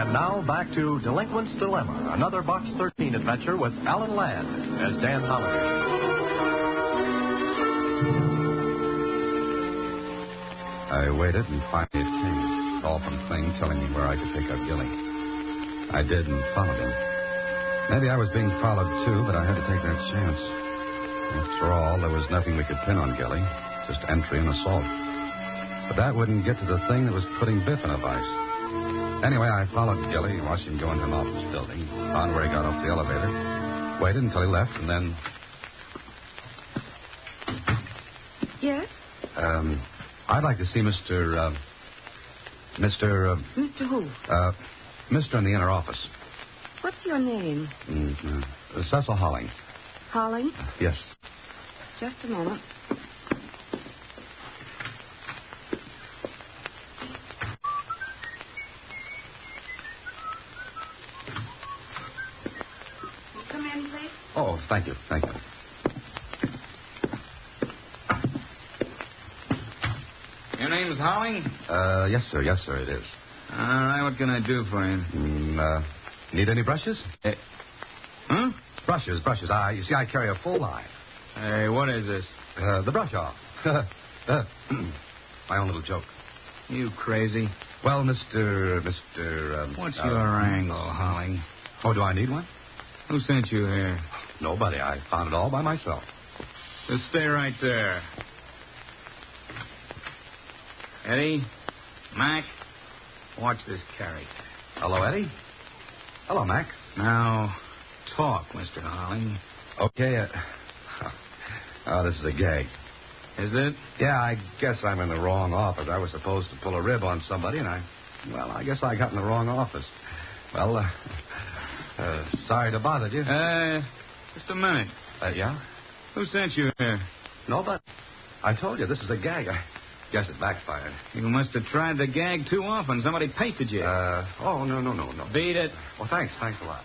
And now back to Delinquent's Dilemma, another Box 13 adventure with Alan Ladd as Dan Holliday. I waited, and finally it came. A call from Kling telling me where I could pick up Gilly. I did and followed him. Maybe I was being followed, too, but I had to take that chance. After all, there was nothing we could pin on Gilly, just entry and assault. But that wouldn't get to the thing that was putting Biff in a vice. Anyway, I followed Gilly, watched him go into an office building, found where he got off the elevator, waited until he left, and then... Yes? I'd like to see Mr. Mr. who? Mr. in the inner office. What's your name? Cecil Holling. Holling? Yes. Just a moment. Come in, please. Oh, thank you. Your name's Holling? Yes, sir, it is. All right, what can I do for you? Need any brushes? Huh? Brushes. You see, I carry a full line. Hey, what is this? The brush off. My own little joke. You crazy? Well, Mr. What's your angle, Holling? Oh, do I need one? Who sent you here? Nobody. I found it all by myself. Just stay right there. Eddie? Mac? Watch this character. Hello, Eddie. Hello, Mac. Now, talk, Mr. Holling. Okay, this is a gag. Is it? Yeah, I guess I'm in the wrong office. I was supposed to pull a rib on somebody, and I guess I got in the wrong office. Well, sorry to bother you. Just a minute. Yeah? Who sent you here? No, but I told you, this is a gag. I guess it backfired. You must have tried the gag too often. Somebody pasted you. No. Beat it. Well, thanks a lot.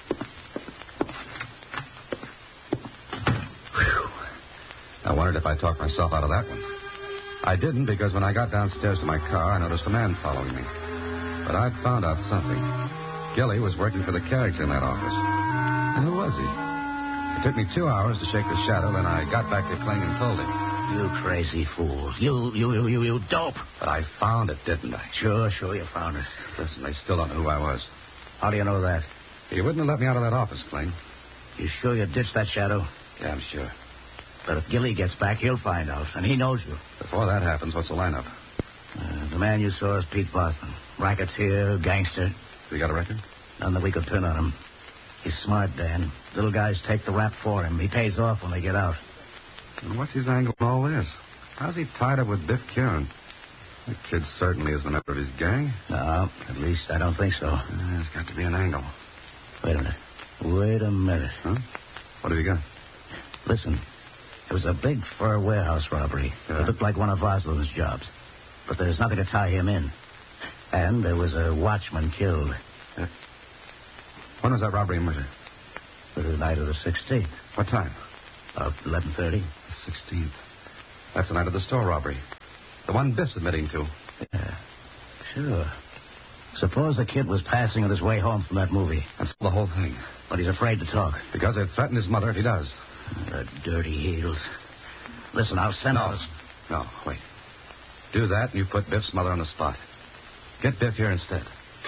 Whew. I wondered if I talked myself out of that one. I didn't, because when I got downstairs to my car, I noticed a man following me. But I'd found out something. Gilly was working for the character in that office. And who was he? It took me 2 hours to shake the shadow, then I got back to Kling and told him. You crazy fool. You dope. But I found it, didn't I? Sure, you found it. Listen, they still don't know who I was. How do you know that? You wouldn't have let me out of that office, Kling. You sure you ditched that shadow? Yeah, I'm sure. But if Gilly gets back, he'll find out, and he knows you. Before that happens, what's the lineup? The man you saw is Pete Bosman. Racketeer, gangster. You got a record? None that we could pin on him. He's smart, Dan. Little guys take the rap for him. He pays off when they get out. And what's his angle in all this? How's he tied up with Biff Kieran? The kid certainly isn't a member of his gang. No, at least I don't think so. There's got to be an angle. Wait a minute. Huh? What have you got? Listen, it was a big fur warehouse robbery. Yeah. It looked like one of Oslo's jobs. But there's nothing to tie him in. And there was a watchman killed. When was that robbery and murder? It was the night of the 16th. What time? About 11:30. The 16th. That's the night of the store robbery. The one Biff's admitting to. Yeah, sure. Suppose the kid was passing on his way home from that movie. That's the whole thing. But he's afraid to talk. Because it threatened his mother if he does. The dirty heels. Listen, I'll send those. No, wait. Do that and you put Biff's mother on the spot. Get Biff here instead.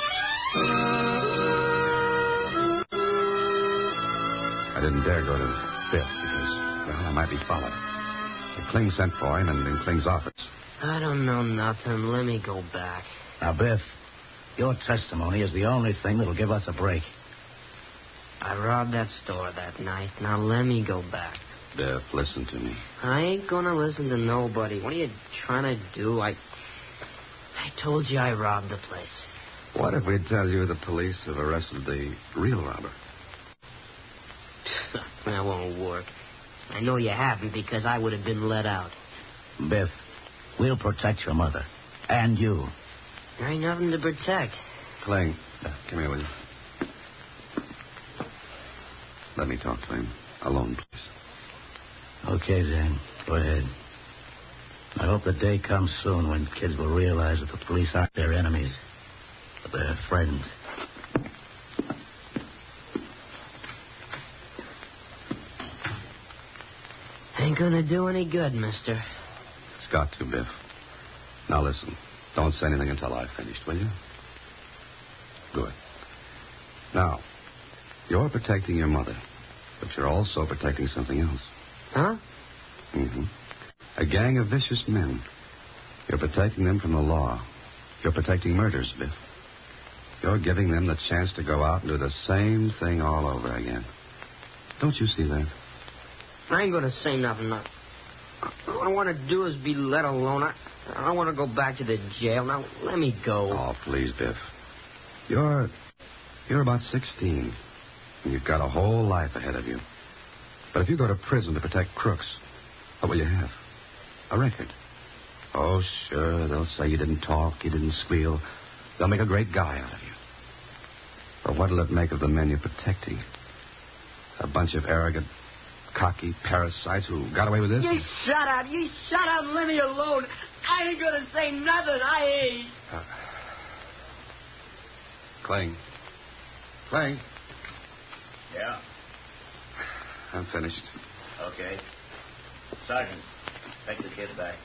I didn't dare go to Biff because, I might be followed. If Kling sent for him and in Kling's office. I don't know nothing. Let me go back. Now, Biff, your testimony is the only thing that'll give us a break. I robbed that store that night. Now let me go back. Biff, listen to me. I ain't gonna listen to nobody. What are you trying to do? I told you I robbed the place. What if we tell you the police have arrested the real robber? That won't work. I know you haven't because I would have been let out. Biff, we'll protect your mother. And you. There ain't nothing to protect. Kling, come here, will you? Let me talk to him. Alone, please. Okay, Dan. Go ahead. I hope the day comes soon when kids will realize that the police aren't their enemies, but their friends. gonna do any good, mister. It's got to, Biff. Now listen. Don't say anything until I've finished, will you? Good. Now, you're protecting your mother, but you're also protecting something else. Huh? Mm-hmm. A gang of vicious men. You're protecting them from the law. You're protecting murders, Biff. You're giving them the chance to go out and do the same thing all over again. Don't you see that? I ain't gonna say nothing. All I want to do is be let alone. I don't want to go back to the jail. Now, let me go. Oh, please, Biff. You're about 16, and you've got a whole life ahead of you. But if you go to prison to protect crooks, what will you have? A record. Oh, sure, they'll say you didn't talk, you didn't squeal. They'll make a great guy out of you. But what'll it make of the men you're protecting? A bunch of arrogant, cocky parasites who got away with this? You shut up. You shut up and leave me alone. I ain't gonna say nothing. I ain't. Cling. Cling. Yeah. I'm finished. Okay. Sergeant, take the kid back.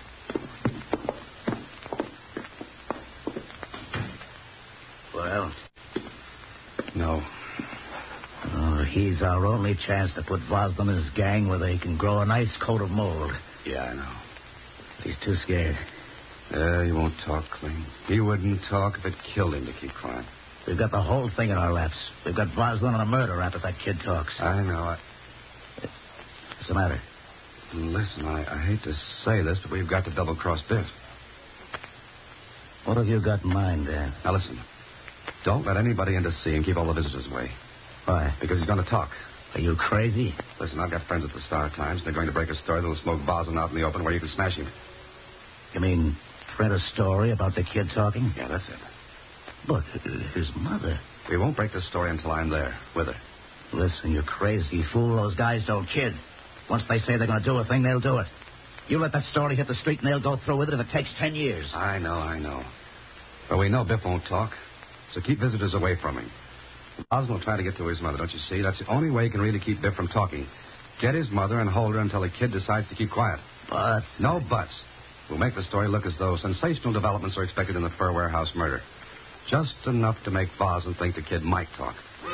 Well? No. Oh, he's our only chance to put Voslin and his gang where they can grow a nice coat of mold. Yeah, I know. But he's too scared. He won't talk, Cling. He wouldn't talk if it killed him to keep quiet. We've got the whole thing in our laps. We've got Voslin on a murder rap if that kid talks. I know. What's the matter? Listen, I hate to say this, but we've got to double-cross Biff. What have you got in mind, Dan? Now, listen. Don't let anybody in to see him. Keep all the visitors away. Why? Because he's going to talk. Are you crazy? Listen, I've got friends at the Star Times. They're going to break a story that'll smoke Boslin out in the open where you can smash him. You mean print a story about the kid talking? Yeah, that's it. Look, his mother. We won't break the story until I'm there with her. Listen, you're crazy, fool. Those guys don't kid. Once they say they're going to do a thing, they'll do it. You let that story hit the street and they'll go through with it if it takes 10 years. I know. But we know Biff won't talk, so keep visitors away from him. Boslin will try to get to his mother, don't you see? That's the only way he can really keep Biff from talking. Get his mother and hold her until the kid decides to keep quiet. But... No buts. We'll make the story look as though sensational developments are expected in the Fur Warehouse murder. Just enough to make Boslin think the kid might talk.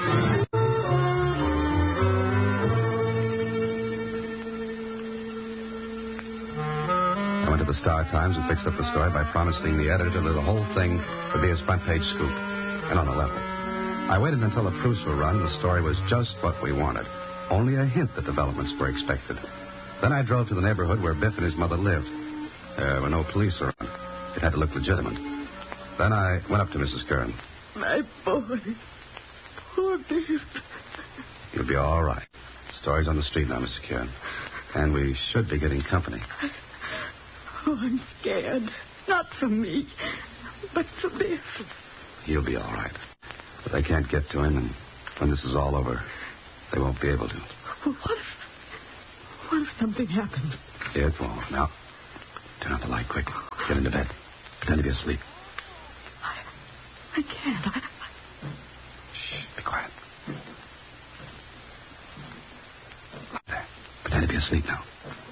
I went to the Star Times and fixed up the story by promising the editor that the whole thing would be his front-page scoop, and on the level. I waited until the proofs were run. The story was just what we wanted. Only a hint that developments were expected. Then I drove to the neighborhood where Biff and his mother lived. There were no police around. It had to look legitimate. Then I went up to Mrs. Kern. My boy. Poor Biff. You'll be all right. The story's on the street now, Mrs. Kern. And we should be getting company. Oh, I'm scared. Not for me, but for Biff. He'll be all right. But they can't get to him, and when this is all over, they won't be able to. Well, what if something happens? It won't. Now, turn out the light quick. Get into bed. Pretend to be asleep. I can't. Shh, be quiet. There. Pretend to be asleep now.